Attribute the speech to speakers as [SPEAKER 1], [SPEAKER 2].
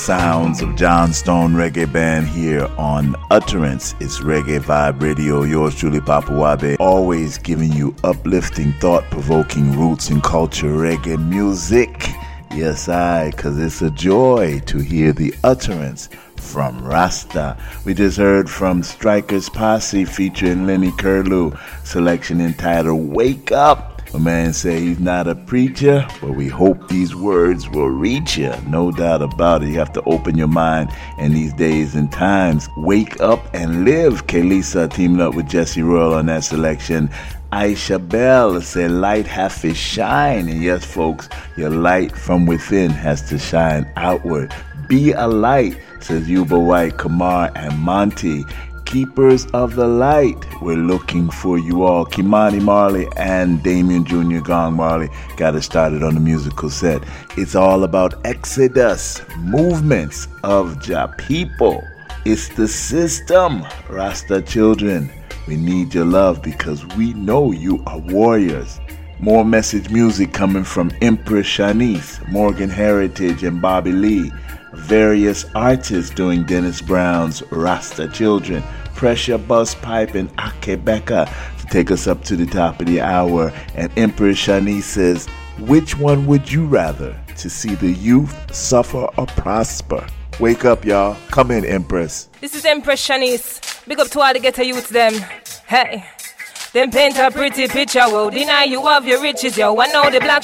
[SPEAKER 1] sounds of John Stone Reggae Band here on Utterance. It's Reggae Vibe Radio. Yours truly, Papa Wabe, always giving you uplifting, thought-provoking roots and culture reggae music. Yes, because it's a joy to hear the utterance from Rasta. We just heard from Strikers Posse featuring Lenny Curlew, selection entitled Wake Up. A man say he's not a preacher, but we hope these words will reach you. No doubt about it. You have to open your mind in these days and times. Wake up and live. Kelisa teaming up with Jesse Royal on that selection. Aisha Bell said, light hath its shine. And yes, folks, your light from within has to shine outward. Be a light, says Yuba White, Kamar, and Monty. Keepers of the light, we're looking for you all. Kimani Marley and Damian Jr. Gong Marley got us started on the musical set. It's all about exodus, movements of Jah people. It's the system, Rasta children. We need your love because we know you are warriors. More message music coming from Empress Shanice, Morgan Heritage, and Bobby Lee. Various artists doing Dennis Brown's Rasta Children, Pressure Bus Pipe, and Ake Becca to take us up to the top of the hour. And Empress Shanice says, which one would you rather, to see the youth suffer or prosper? Wake up, y'all. Come in, Empress.
[SPEAKER 2] This is Empress Shanice. Big up to all the ghetto youths, them. Hey. Them paint a pretty picture, will deny you of your riches, yo. I know the black